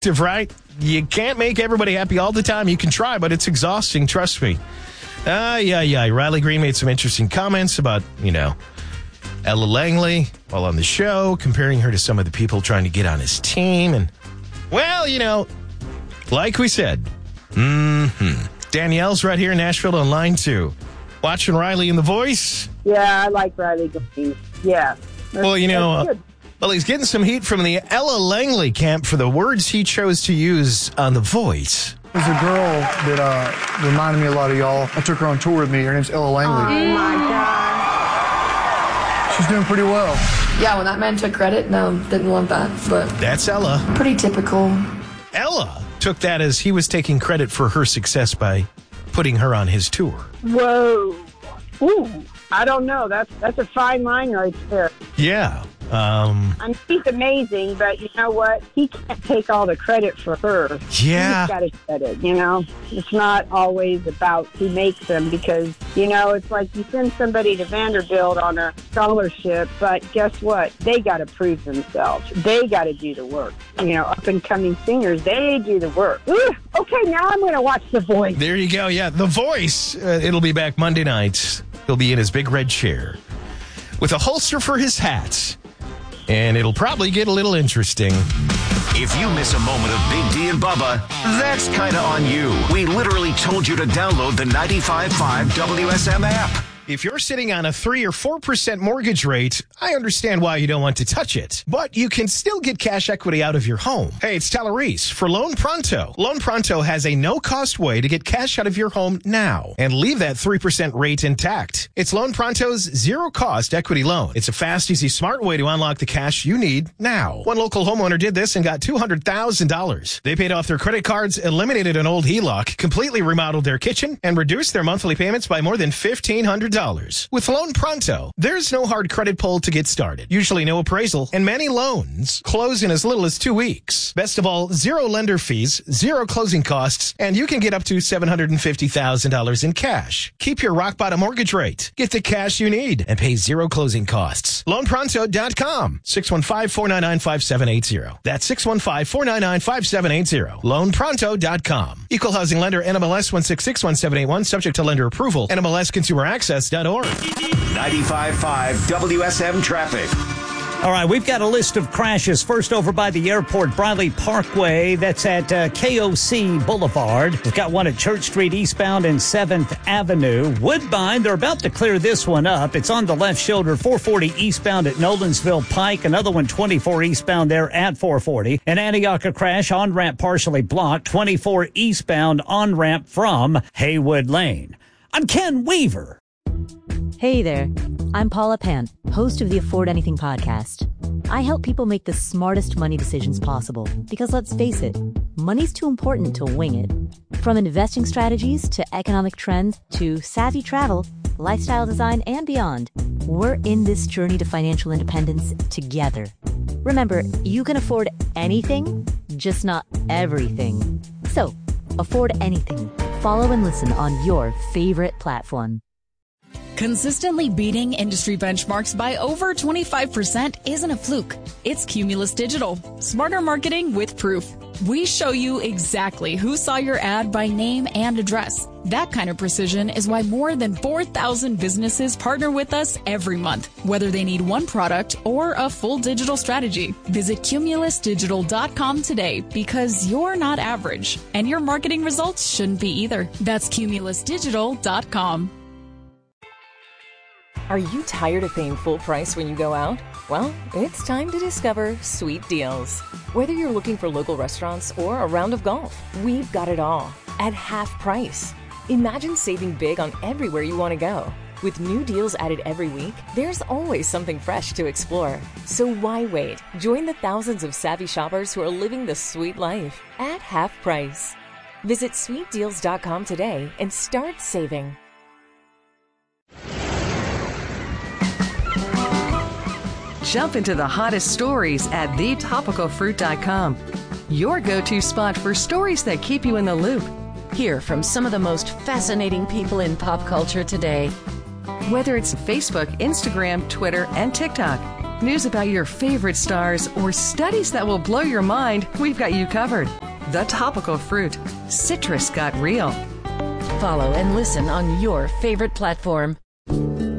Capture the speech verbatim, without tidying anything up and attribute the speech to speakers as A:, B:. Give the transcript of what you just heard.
A: Right? You can't make everybody happy all the time. You can try, but it's exhausting. Trust me. Ah, uh, yeah, yeah. Riley Green made some interesting comments about, you know, Ella Langley while on the show, comparing her to some of the people trying to get on his team. And, well, you know, like we said, mm-hmm. Danielle's right here in Nashville on line two. Watching Riley in The Voice.
B: Yeah, I like Riley Green. Yeah.
A: Well, you know, uh, well, he's getting some heat from the Ella Langley camp for the words he chose to use on The Voice.
C: There's a girl that uh, reminded me a lot of y'all. I took her on tour with me. Her name's Ella Langley.
B: Oh, my God.
C: She's doing pretty well.
D: Yeah, when that man took credit, no, didn't want that, but...
A: That's Ella.
D: Pretty typical.
A: Ella took that as he was taking credit for her success by putting her on his tour.
B: Whoa. Ooh. I don't know. That's that's a fine line right there.
A: Yeah. Um,
B: I mean, he's amazing, but you know what? He can't take all the credit for her.
A: Yeah.
B: He's got to credit, you know? It's not always about who makes them because, you know, it's like you send somebody to Vanderbilt on a scholarship, but guess what? They got to prove themselves. They got to do the work. You know, up-and-coming singers, they do the work. Ooh, okay, now I'm going to watch The Voice.
A: There you go. Yeah, The Voice. Uh, it'll be back Monday nights. He'll be in his big red chair with a holster for his hat. And it'll probably get a little interesting.
E: If you miss a moment of Big D and Bubba, that's kind of on you. We literally told you to download the ninety-five point five W S M app.
A: If you're sitting on a three or four percent mortgage rate, I understand why you don't want to touch it. But you can still get cash equity out of your home. Hey, it's Tyler Reese for Loan Pronto. Loan Pronto has a no-cost way to get cash out of your home now and leave that three percent rate intact. It's Loan Pronto's zero-cost equity loan. It's a fast, easy, smart way to unlock the cash you need now. One local homeowner did this and got two hundred thousand dollars. They paid off their credit cards, eliminated an old H E L O C, completely remodeled their kitchen, and reduced their monthly payments by more than fifteen hundred dollars. With Loan Pronto, there's no hard credit pull to get started. Usually no appraisal, and many loans close in as little as two weeks. Best of all, zero lender fees, zero closing costs, and you can get up to seven hundred fifty thousand dollars in cash. Keep your rock-bottom mortgage rate. Get the cash you need and pay zero closing costs. loan pronto dot com, six one five, four nine nine, five seven eight zero. That's six one five, four nine nine, five seven eight zero. loan pronto dot com. Equal housing lender N M L S one six six one seven eight one, subject to lender approval. N M L S consumer access dot org.
E: ninety-five point five W S M traffic.
F: All right, we've got a list of crashes. First over by the airport, Briley Parkway. That's at uh, K O C Boulevard. We've got one at Church Street eastbound and seventh Avenue. Woodbine, they're about to clear this one up. It's on the left shoulder, four forty eastbound at Nolensville Pike. Another one, twenty-four eastbound there at four forty. An Antioch crash, on-ramp partially blocked. twenty-four eastbound on-ramp from Haywood Lane. I'm Ken Weaver.
G: Hey there, I'm Paula Pant, host of the Afford Anything podcast. I help people make the smartest money decisions possible because let's face it, money's too important to wing it. From investing strategies to economic trends to savvy travel, lifestyle design, and beyond, we're in this journey to financial independence together. Remember, you can afford anything, just not everything. So, afford anything. Follow and listen on your favorite platform.
H: Consistently beating industry benchmarks by over twenty-five percent isn't a fluke. It's Cumulus Digital. Smarter marketing with proof. We show you exactly who saw your ad by name and address. That kind of precision is why more than four thousand businesses partner with us every month, whether they need one product or a full digital strategy. Visit cumulus digital dot com today because you're not average, and your marketing results shouldn't be either. That's cumulus digital dot com.
I: Are you tired of paying full price when you go out? Well, it's time to discover Sweet Deals. Whether you're looking for local restaurants or a round of golf, we've got it all at half price. Imagine saving big on everywhere you want to go. With new deals added every week, there's always something fresh to explore. So why wait? Join the thousands of savvy shoppers who are living the sweet life at half price. Visit sweet deals dot com today and start saving.
J: Jump into the hottest stories at the topical fruit dot com. Your go-to spot for stories that keep you in the loop.
K: Hear from some of the most fascinating people in pop culture today.
J: Whether it's Facebook, Instagram, Twitter, and TikTok, news about your favorite stars, or studies that will blow your mind, we've got you covered. The Topical Fruit. Citrus got real.
K: Follow and listen on your favorite platform.